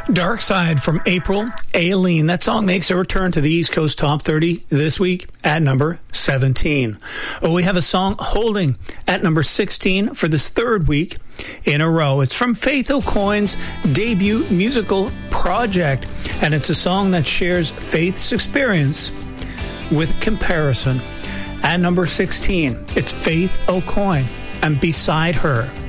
Dark Side from April Aileen. That song makes a return to the East Coast Top 30 this week at number 17. We have a song holding at number 16 for this third week in a row. It's from Faith O'Coin's debut musical project, and it's a song that shares Faith's experience with comparison. At number 16, it's Faith O'Coin and Beside Her.